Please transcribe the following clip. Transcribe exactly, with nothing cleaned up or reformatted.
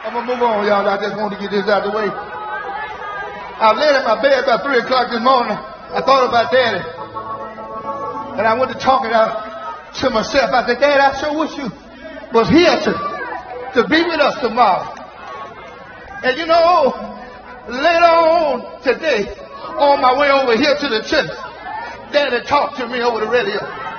I'm going to move on, y'all. I just wanted to get this out of the way. I laid in my bed about three o'clock this morning. I thought about Daddy. And I went to talking out to myself. I said, Dad, I sure wish you was here to, to be with us tomorrow. And you know, later on today, on my way over here to the church, Daddy talked to me over the radio.